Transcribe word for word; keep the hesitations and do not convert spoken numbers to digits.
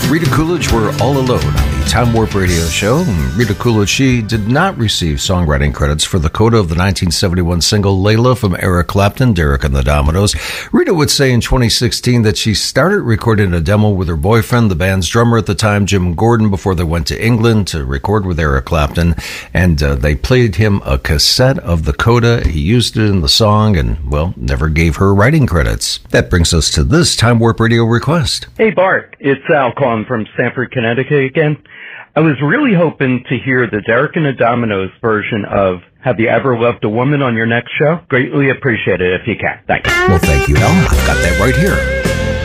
Rita Coolidge were All Alone on the Time Warp Radio Show. Rita Coolidge, she did not receive songwriting credits for the coda of the nineteen seventy-one single Layla from Eric Clapton, Derek and the Dominoes. Rita would say in twenty sixteen that she started recording a demo with her boyfriend, the band's drummer at the time, Jim Gordon, before they went to England to record with Eric Clapton. And uh, they played him a cassette of the coda. He used it in the song and, well, never gave her writing credits. That brings us to this Time Warp Radio request. Hey, Bart, it's Al calling from Stamford, Connecticut again. I was really hoping to hear the Derek and the Dominoes version of Have You Ever Loved a Woman on your next show? Greatly appreciate it if you can. Thanks. Well, thank you, Al. I've got that right here.